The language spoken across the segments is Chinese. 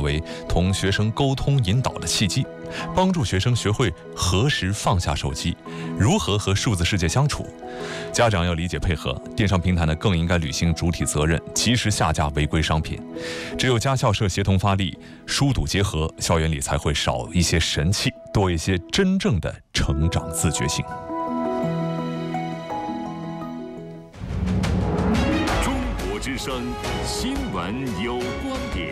为同学生沟通引导的契机，帮助学生学会何时放下手机，如何和数字世界相处。家长要理解配合，电商平台呢更应该履行主体责任，及时下架违规商品。只有家校社协同发力，疏堵结合，校园里才会少一些神气，多一些真正的成长自觉性。 中国之声新闻有观点。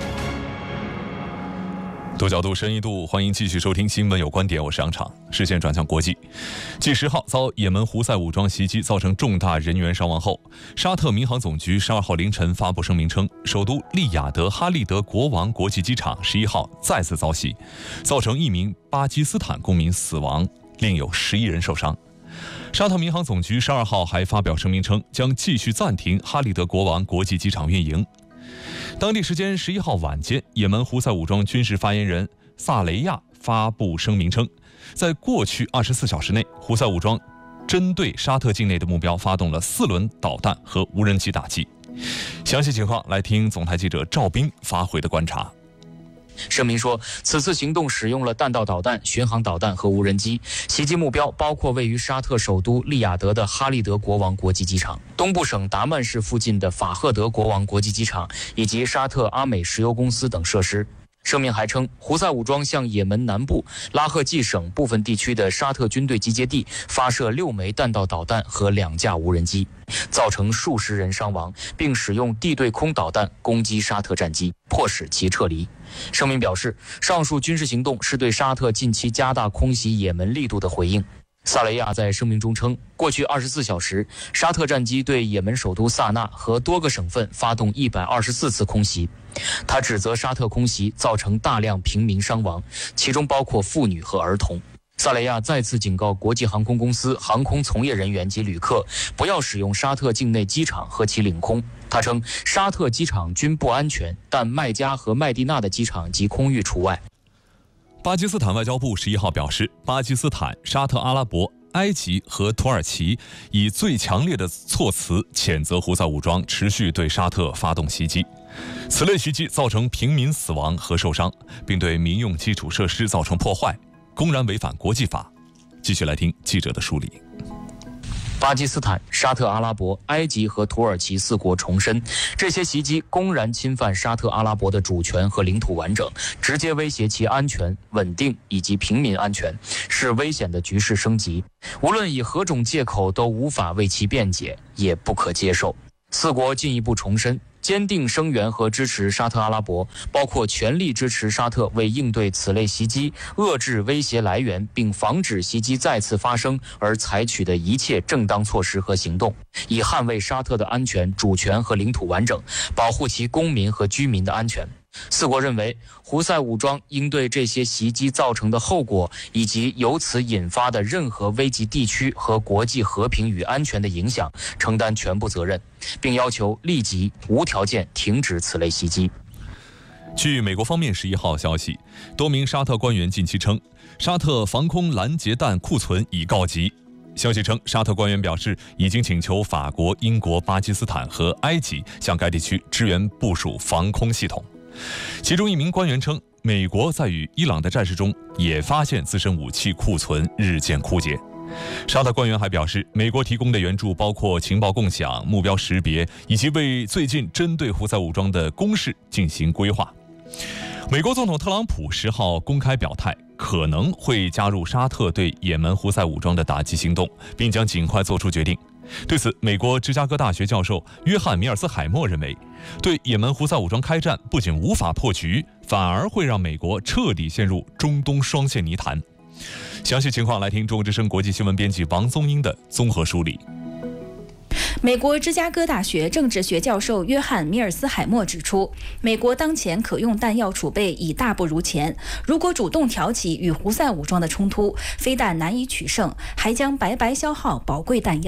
多角度、深一度，欢迎继续收听新闻有观点，我是杨昶。视线转向国际，G10号遭也门胡塞武装袭击，造成重大人员伤亡后，沙特民航总局12号凌晨发布声明称，首都利雅得哈利德国王国际机场11号再次遭袭，造成1名巴基斯坦公民死亡，另有11人受伤。沙特民航总局12号还发表声明称，将继续暂停哈利德国王国际机场运营。当地时间11号晚间，也门胡塞武装军事发言人萨雷亚发布声明称，在过去24小时内，胡塞武装针对沙特境内的目标发动了4轮导弹和无人机打击。详细情况来听总台记者赵斌发回的观察。 声明说，此次行动使用了弹道导弹、巡航导弹和无人机，袭击目标包括位于沙特首都利雅得的哈利德国王国际机场、东部省达曼市附近的法赫德国王国际机场以及沙特阿美石油公司等设施。声明还称，胡塞武装向也门南部拉赫季省部分地区的沙特军队集结地发射6枚弹道导弹和2架无人机，造成数十人伤亡，并使用地对空导弹攻击沙特战机，迫使其撤离。声明表示，上述军事行动是对沙特近期加大空袭也门力度的回应。萨雷亚在声明中称，过去24小时，沙特战机对也门首都萨那和多个省份发动124次空袭。他指责沙特空袭造成大量平民伤亡，其中包括妇女和儿童。萨雷亚再次警告国际航空公司、航空从业人员及旅客，不要使用沙特境内机场和其领空。他称，沙特机场均不安全，但麦加和麦地那的机场及空域除外。 巴基斯坦外交部11号表示，巴基斯坦、沙特阿拉伯、埃及和土耳其以最强烈的措辞谴责胡塞武装持续对沙特发动袭击，此类袭击造成平民死亡和受伤，并对民用基础设施造成破坏，公然违反国际法。继续来听记者的梳理。 巴基斯坦、沙特阿拉伯、埃及和土耳其4国重申，这些袭击公然侵犯沙特阿拉伯的主权和领土完整，直接威胁其安全、稳定以及平民安全，使危险的局势升级。无论以何种借口，都无法为其辩解，也不可接受。4国进一步重申，坚定声援和支持沙特阿拉伯，包括全力支持沙特为应对此类袭击、遏制威胁来源并防止袭击再次发生而采取的一切正当措施和行动，以捍卫沙特的安全、主权和领土完整，保护其公民和居民的安全。4国认为，胡塞武装应对这些袭击造成的后果以及由此引发的任何危及地区和国际和平与安全的影响承担全部责任，并要求立即无条件停止此类袭击。 据美国方面11号消息，多名沙特官员近期称，沙特防空拦截弹库存已告急。消息称，沙特官员表示，已经请求法国、英国、巴基斯坦和埃及向该地区支援部署防空系统。其中一名官员称，美国在与伊朗的战事中也发现自身武器库存日渐枯竭。沙特官员还表示，美国提供的援助包括情报共享、目标识别，以及为最近针对胡塞武装的攻势进行规划。美国总统特朗普10号公开表态，可能会加入沙特对也门胡塞武装的打击行动，并将尽快做出决定。对此，美国芝加哥大学教授约翰·米尔斯海默认为，对也门胡塞武装开战不仅无法破局，反而会让美国彻底陷入中东双线泥潭。详细情况来听中国之声国际新闻编辑王宗英的综合梳理。 美国芝加哥大学政治学教授约翰·米尔斯海默指出，美国当前可用弹药储备已大不如前，如果主动挑起与胡塞武装的冲突，非但难以取胜，还将白白消耗宝贵弹药。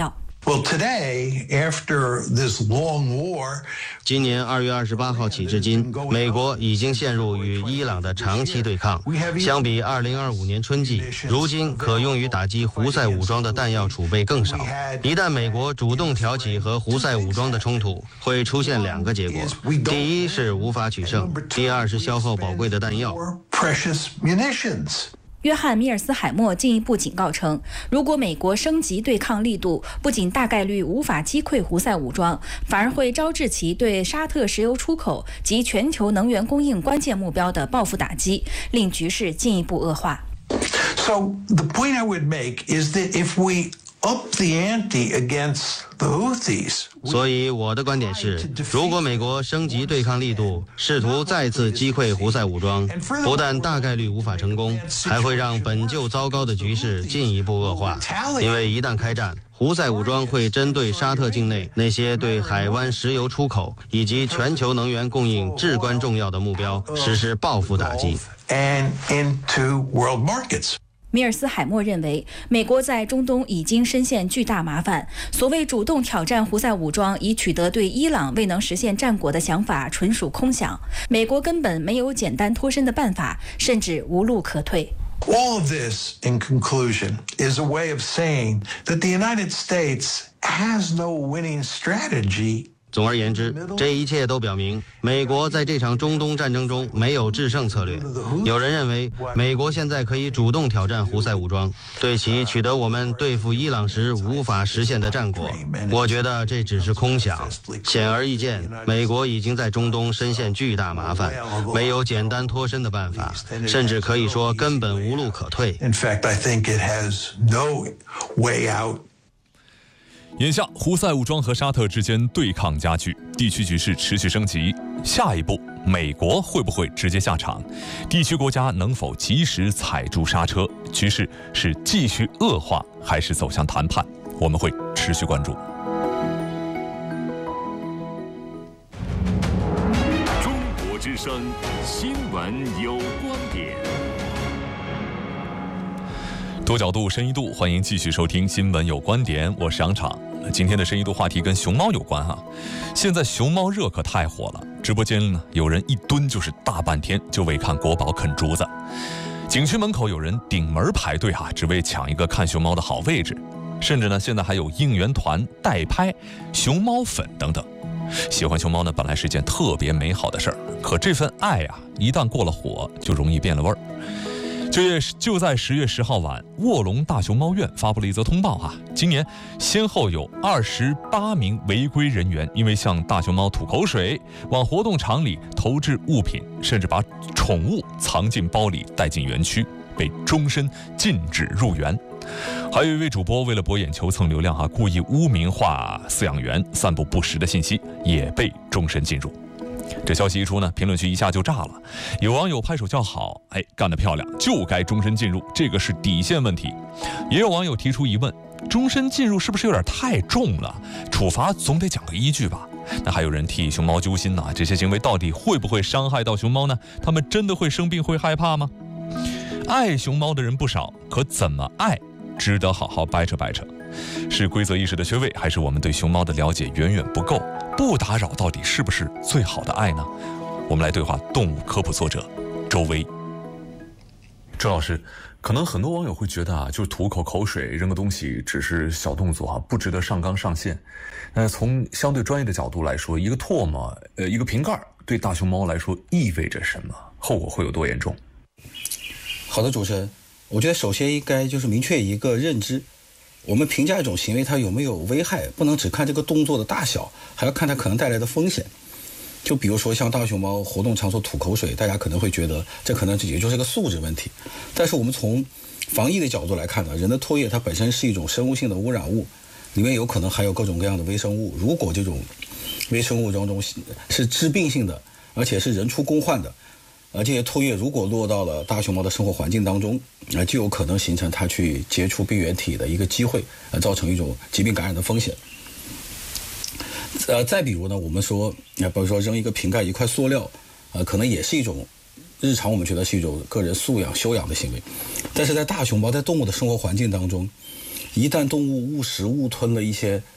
今年2月28号起至今，美国已经陷入与伊朗的长期对抗。相比2025年春季，如今可用于打击胡塞武装的弹药储备更少。一旦美国主动挑起和胡塞武装的冲突，会出现2个结果：第一是无法取胜，第二是消耗宝贵的弹药。 约翰·米尔斯海默进一步警告称，如果美国升级对抗力度，不仅大概率无法击溃胡塞武装，反而会招致其对沙特石油出口及全球能源供应关键目标的报复打击，令局势进一步恶化。 So the point I would make is that if we up the ante against the Houthis. 所以我的观点是，如果美国升级对抗力度，试图再次击溃胡塞武装，不但大概率无法成功，还会让本就糟糕的局势进一步恶化。因为一旦开战，胡塞武装会针对沙特境内那些对海湾石油出口以及全球能源供应至关重要的目标实施报复打击。 米尔斯海默认为，美国在中东已经深陷巨大麻烦。所谓主动挑战胡塞武装以取得对伊朗未能实现战果的想法，纯属空想。美国根本没有简单脱身的办法，甚至无路可退。 All of this, in conclusion, is a way of saying that the United States has no winning strategy. 总而言之，这一切都表明，美国在这场中东战争中没有制胜策略。有人认为，美国现在可以主动挑战胡塞武装，对其取得我们对付伊朗时无法实现的战果。我觉得这只是空想。显而易见，美国已经在中东深陷巨大麻烦，没有简单脱身的办法，甚至可以说根本无路可退。 In fact, I think it has no way out. 眼下，胡塞武装和沙特之间对抗加剧，地区局势持续升级。下一步，美国会不会直接下场？地区国家能否及时踩住刹车？局势是继续恶化，还是走向谈判？我们会持续关注。 中国之声，新闻有观点。 多角度、深一度，欢迎继续收听《新闻有观点》，我是杨昶。今天的深一度话题跟熊猫有关哈。现在熊猫热可太火了，直播间呢有人一蹲就是大半天，就为看国宝啃竹子。景区门口有人顶门排队哈，只为抢一个看熊猫的好位置。甚至呢，现在还有应援团代拍熊猫粉等等。喜欢熊猫呢，本来是件特别美好的事儿，可这份爱啊，一旦过了火，就容易变了味儿。就在10月10号晚，卧龙大熊猫院发布了一则通报啊，今年先后有28名违规人员因为向大熊猫吐口水、往活动场里投掷物品，甚至把宠物藏进包里带进园区，被终身禁止入园。还有一位主播为了博眼球蹭流量故意污名化饲养员，散布不实的信息，也被终身禁入。这消息一出呢，评论区一下就炸了，有网友拍手叫好，干得漂亮，就该终身禁入，这个是底线问题。也有网友提出疑问，终身禁入是不是有点太重了？处罚总得讲个依据吧？那还有人替熊猫揪心呢，这些行为到底会不会伤害到熊猫呢？它们真的会生病会害怕吗？爱熊猫的人不少，可怎么爱值得好好掰扯掰扯。是规则意识的缺位，还是我们对熊猫的了解远远不够？不打扰到底是不是最好的爱呢？我们来对话动物科普作者周薇。周老师，可能很多网友会觉得就是吐口水、扔个东西只是小动作不值得上纲上线。从相对专业的角度来说，一个唾沫、一个瓶盖对大熊猫来说意味着什么？后果会有多严重？ 好的，主持人，我觉得首先应该就是明确一个认知。我们评价一种行为它有没有危害，不能只看这个动作的大小，还要看它可能带来的风险。就比如说像大熊猫活动场所吐口水，大家可能会觉得这可能也就是个素质问题。但是我们从防疫的角度来看呢，人的唾液它本身是一种生物性的污染物，里面有可能含有各种各样的微生物。如果这种微生物当中是致病性的，而且是人畜共患的，这些唾液如果落到了大熊猫的生活环境当中，就有可能形成它去接触病原体的一个机会，造成一种疾病感染的风险。再比如呢，我们说，比如说扔一个瓶盖、一块塑料，可能也是一种日常我们觉得是一种个人素养修养的行为。但是在大熊猫在动物的生活环境当中，一旦动物误食误吞了一些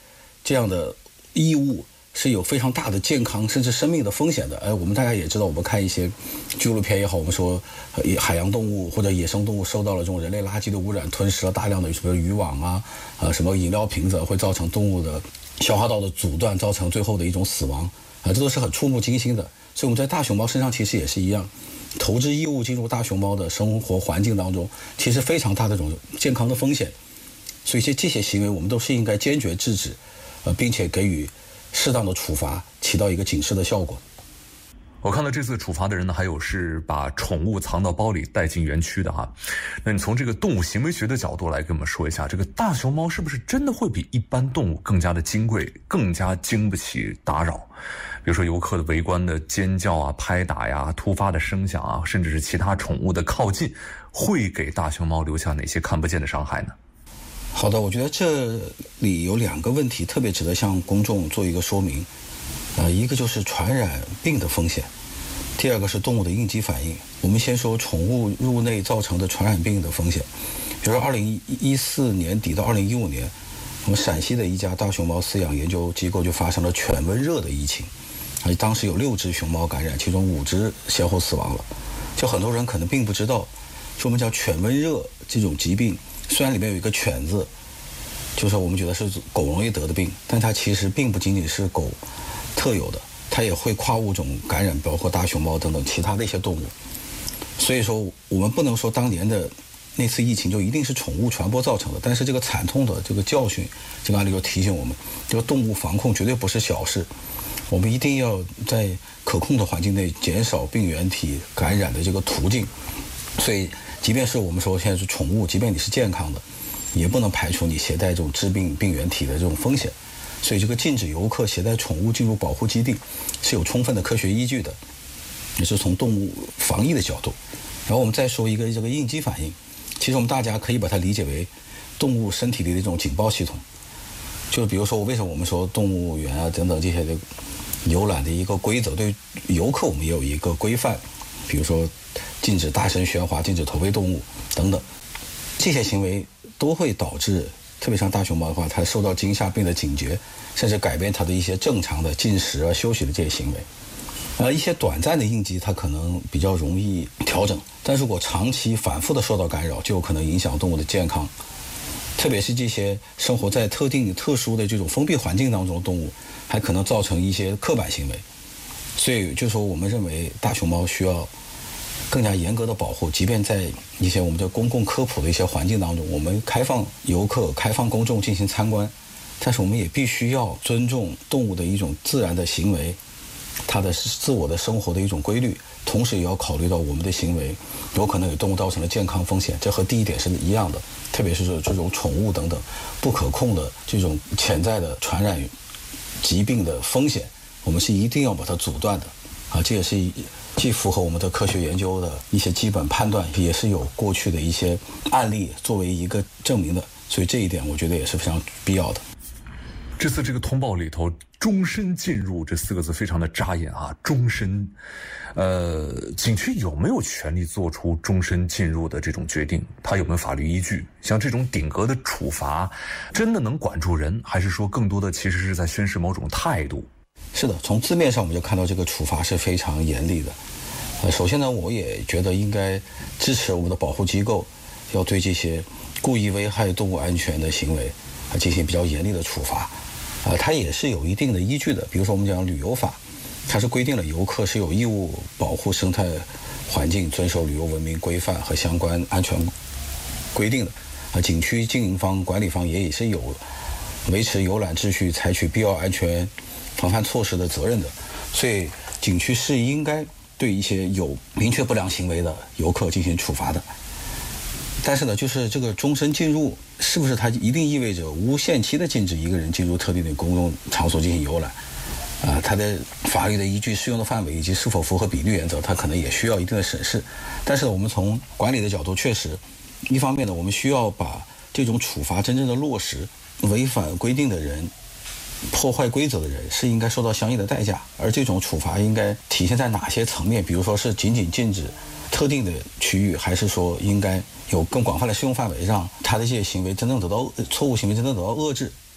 这样的异物是有非常大的健康甚至生命的风险的。我们大家也知道，我们看一些纪录片也好，我们说海洋动物或者野生动物受到了这种人类垃圾的污染，吞食了大量的什么渔网啊，什么饮料瓶子，会造成动物的消化道的阻断，造成最后的一种死亡这都是很触目惊心的。所以我们在大熊猫身上其实也是一样，投掷异物进入大熊猫的生活环境当中，其实非常大的这种健康的风险。所以这些行为我们都是应该坚决制止，并且给予适当的处罚，起到一个警示的效果。 我看到这次处罚的人呢，还有是把宠物藏到包里带进园区的哈。那你从这个动物行为学的角度来跟我们说一下，这个大熊猫是不是真的会比一般动物更加的金贵，更加经不起打扰？比如说游客的围观的尖叫啊、拍打呀、突发的声响啊，甚至是其他宠物的靠近，会给大熊猫留下哪些看不见的伤害呢？ 好的，我觉得这里有2个问题特别值得向公众做一个说明。一个就是传染病的风险，第2个是动物的应激反应。我们先说宠物入内造成的传染病的风险。比如说2014年底到2015年，我们陕西的一家大熊猫饲养研究机构就发生了犬瘟热的疫情，当时有6只熊猫感染，其中5只先后死亡了。就很多人可能并不知道，就我们讲犬瘟热这种疾病，虽然里面有一个犬字，就是我们觉得是狗容易得的病，但它其实并不仅仅是狗特有的，它也会跨物种感染，包括大熊猫等等其他的一些动物。所以说我们不能说当年的那次疫情就一定是宠物传播造成的，但是这个惨痛的这个教训，这个案例就提醒我们，这个动物防控绝对不是小事，我们一定要在可控的环境内减少病原体感染的这个途径。所以即便是我们说现在是宠物，即便你是健康的，也不能排除你携带这种致病病原体的这种风险。所以这个禁止游客携带宠物进入保护基地是有充分的科学依据的，也是从动物防疫的角度。然后我们再说一个这个应激反应，其实我们大家可以把它理解为动物身体里的一种警报系统。就是比如说为什么我们说动物园啊等等这些的游览的一个规则，对游客我们也有一个规范，比如说禁止大声喧哗，禁止投喂动物等等，这些行为都会导致，特别像大熊猫的话，它受到惊吓病的警觉，甚至改变它的一些正常的进食啊、休息的这些行为。一些短暂的应激它可能比较容易调整，但如果长期反复的受到干扰，就有可能影响动物的健康。特别是这些生活在特定特殊的这种封闭环境当中的动物，还可能造成一些刻板行为。所以就说我们认为大熊猫需要更加严格的保护，即便在一些我们的公共科普的一些环境当中，我们开放游客、开放公众进行参观，但是我们也必须要尊重动物的一种自然的行为，它的自我的生活的一种规律，同时也要考虑到我们的行为有可能给动物造成了健康风险，这和第一点是一样的。特别是这种宠物等等不可控的这种潜在的传染疾病的风险，我们是一定要把它阻断的这也是既符合我们的科学研究的一些基本判断，也是有过去的一些案例作为一个证明的，所以这一点我觉得也是非常必要的。 这次这个通报里头终身进入这4个字非常的扎眼终身。景区有没有权利做出终身进入的这种决定？它有没有法律依据？像这种顶格的处罚真的能管住人，还是说更多的其实是在宣示某种态度？ 是的，从字面上我们就看到这个处罚是非常严厉的。首先呢，我也觉得应该支持我们的保护机构要对这些故意危害动物安全的行为进行比较严厉的处罚。它也是有一定的依据的。比如说我们讲旅游法，它是规定了游客是有义务保护生态环境，遵守旅游文明规范和相关安全规定的。景区经营方、管理方也是有维持游览秩序、采取必要安全防范措施的责任的。所以景区是应该对一些有明确不良行为的游客进行处罚的。但是呢，就是这个终身进入是不是它一定意味着无限期的禁止一个人进入特定的公共场所进行游览？它的法律的依据、适用的范围以及是否符合比例原则，它可能也需要一定的审视。但是我们从管理的角度，确实，一方面呢，我们需要把这种处罚真正的落实，违反规定的人、破坏规则的人是应该受到相应的代价。而这种处罚应该体现在哪些层面？比如说是仅仅禁止特定的区域，还是说应该有更广泛的适用范围，让他的这些行为真正得到错误行为真正得到遏制？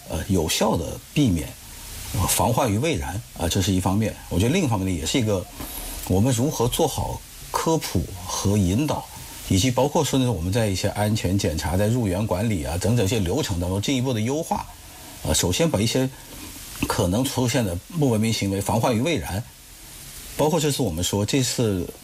有效的避免防患于未然这是一方面。我觉得另一方面呢，也是一个我们如何做好科普和引导，以及包括说呢我们在一些安全检查、在入园管理等等一些流程当中进一步的优化。首先把一些可能出现的不文明行为防患于未然，包括这次我们说这次